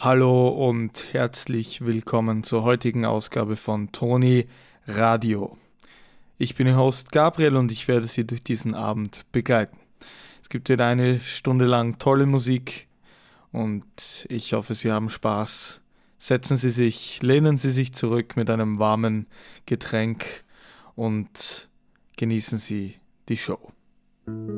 Hallo und herzlich willkommen zur heutigen Ausgabe von Toni Radio. Ich bin Ihr Host Gabriel und ich werde Sie durch diesen Abend begleiten. Es gibt wieder eine Stunde lang tolle Musik und ich hoffe, Sie haben Spaß. Setzen Sie sich, lehnen Sie sich zurück mit einem warmen Getränk und genießen Sie die Show.